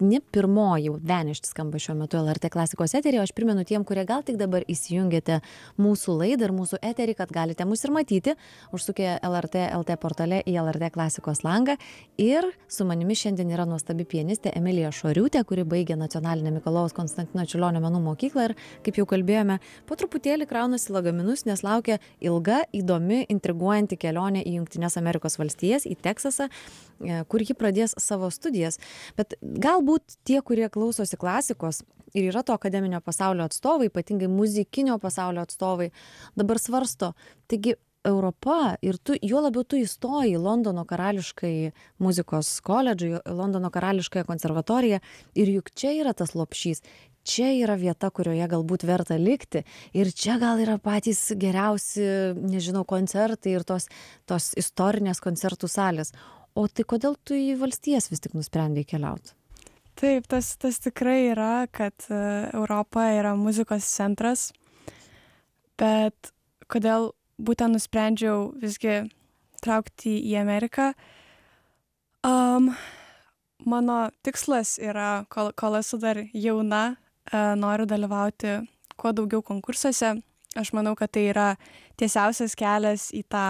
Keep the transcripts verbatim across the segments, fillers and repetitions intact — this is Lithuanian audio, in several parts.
septyni pirmoji Vanished skamba šiuo metu L R T klasikos eteryje. Aš primenu tiem, kurie gal tik dabar įsijungėte mūsų laidą ir mūsų eterį, kad galite mus ir matyti, užsukę L R T L T portale į L R T klasikos langą. Ir su manimi šiandien yra nuostabi pianistė Emilija Šoriūtė, kuri baigė Nacionalinę Mikalojaus Konstantino Čiurlionio menų mokyklą ir, kaip jau kalbėjome, po truputėlį kraunasi lagaminus, nes laukia ilga, įdomi, intriguojanti kelionė į Jungtines Amerikos valstijas, į Teksasą, kur ji pradės savo studijas. Bet galbūt tie, kurie klausosi klasikos ir yra to akademinio pasaulio atstovai, ypatingai muzikinio pasaulio atstovai, dabar svarsto, taigi Europa ir tu, juo labiau tu įstoji į Londono karališkai muzikos koledžą, Londono karališkąją konservatoriją ir juk čia yra tas lopšys. Čia yra vieta, kurioje galbūt verta likti ir čia gal yra patys geriausi, nežinau, koncertai ir tos, tos istorinės koncertų salės. O tai kodėl tu į valstijas vis tik nusprendei keliauti? Taip, tas, tas tikrai yra, kad uh, Europa yra muzikos centras, bet kodėl būtent nusprendžiau visgi traukti į Ameriką. Um, mano tikslas yra, kol, kol esu dar jauna, uh, noriu dalyvauti kuo daugiau konkursuose. Aš manau, kad tai yra tiesiausias kelias į tą,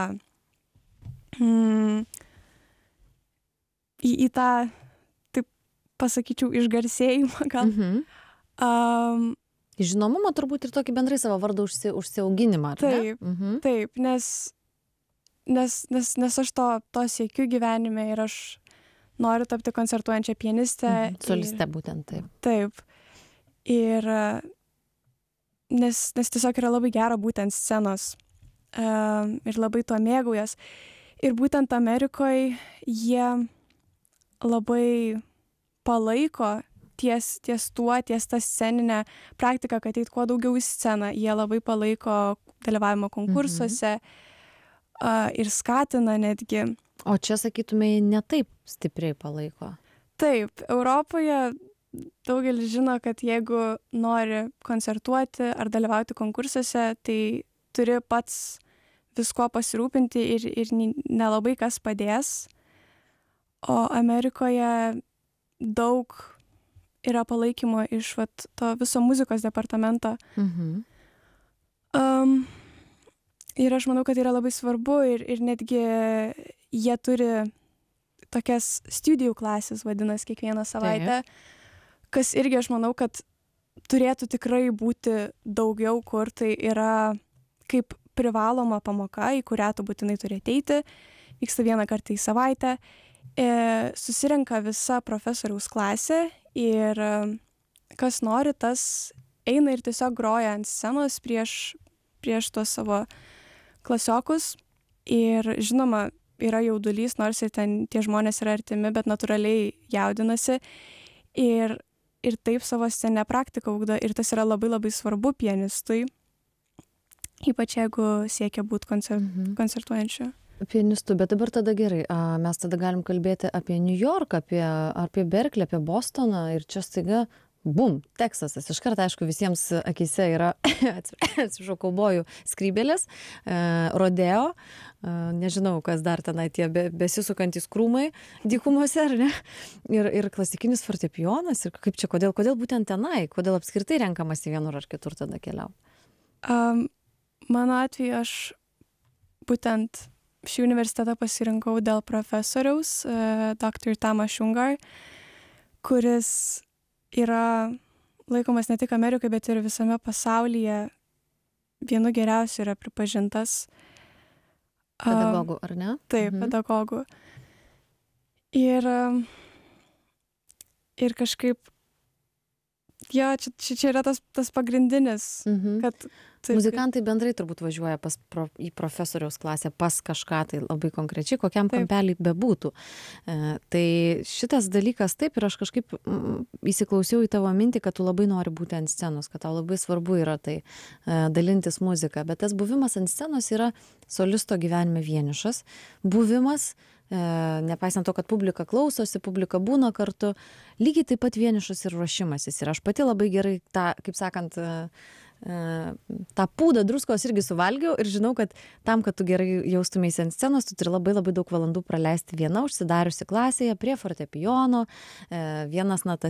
mm, į, į tą, taip pasakyčiau, išgarsėjimą gal. Mhm. Um, Žinomumą turbūt ir tokį bendrai savo vardą užsi, užsiauginimą, ar ne? Taip, mhm. taip, nes, nes, nes, nes aš to, to siekiu gyvenime ir aš noriu tapti koncertuojančią pianistę. Mhm. Solistę ir, būtent, taip. Taip. Ir nes, nes tiesiog yra labai gera būti ant scenos um, ir labai to mėgaujas. Ir būtent Amerikoje jie labai palaiko ties, ties tuo, ties tą sceninę praktiką, kad eit kuo daugiau į sceną. Jie labai palaiko dalyvavimo konkursuose mhm. uh, ir skatina netgi. O čia, sakytumai, ne taip stipriai palaiko? Taip, Europoje daugelis žino, kad jeigu nori koncertuoti ar dalyvauti konkursuose, tai turi pats visko pasirūpinti ir, ir nelabai kas padės. O Amerikoje daug yra palaikymo iš vat, to viso muzikos departamento. Mhm. Um, ir aš manau, kad tai yra labai svarbu ir, ir netgi jie turi tokias studijų klasės, vadinas, kiekvieną savaitę, Taip. Kas irgi aš manau, kad turėtų tikrai būti daugiau, kur tai yra kaip privaloma pamoka, į kurią tu būtinai turi ateiti, vyksta vieną kartą į savaitę. E, susirenka visa profesoriaus klasė ir e, kas nori, tas eina ir tiesiog groja ant scenos prieš, prieš tuos savo klasiokus. Ir žinoma, yra jaudulys, nors ir ten tie žmonės yra artimi, bet natūraliai jaudinasi. Ir, ir taip savo sceninę praktiką ugdo. Ir tas yra labai labai svarbu pianistui, ypač jeigu siekia būti koncert, mhm. koncertuojančiu. Pianistų, bet dabar tada gerai, a, mes tada galim kalbėti apie New York, apie, apie Berkeley, apie Bostoną ir čia staiga, bum, Teksasas. Iškart, aišku, visiems akyse yra, atsiprašau, kaubojų skrybėlės, e, rodeo, e, nežinau, kas dar tenai tie be, besisukantys krūmai dykumose, ar ne? Ir, ir klasikinis fortepijonas, ir kaip čia, kodėl, kodėl būtent tenai, kodėl apskritai renkamasi vienur ar kitur tada keliau? Um, mano atveju aš būtent šį universitetą pasirinkau dėl profesoriaus, uh, doktor Tamas Šungar, kuris yra laikomas ne tik Amerikoje, bet ir visame pasaulyje vienu geriausiu yra pripažintas. Pedagogų, ar ne? Taip, mhm. pedagogų. Ir, ir kažkaip, jo, čia, čia yra tas, tas pagrindinis, mhm. kad Taip, muzikantai bendrai turbūt važiuoja pas pro, į profesoriaus klasę, pas kažką tai labai konkrečiai, kokiam taip. Kampelį bebūtų. E, tai šitas dalykas taip ir aš kažkaip mm, įsiklausiau į tavo mintį, kad tu labai nori būti ant scenos, kad tau labai svarbu yra tai e, dalintis muziką, bet tas buvimas ant scenos yra solisto gyvenime vienišas. Buvimas, e, nepaisant to, kad publika klausosi, publika būna kartu, lygiai taip pat vienišas ir ruošimasis. Ir aš pati labai gerai tą, kaip sakant, e, tą pūdą druskos irgi suvalgiau ir žinau, kad tam, kad tu gerai jaustumėsi ant scenos, tu turi labai labai daug valandų praleisti viena, užsidariusi klasėje, prie fortepijono, vienas natas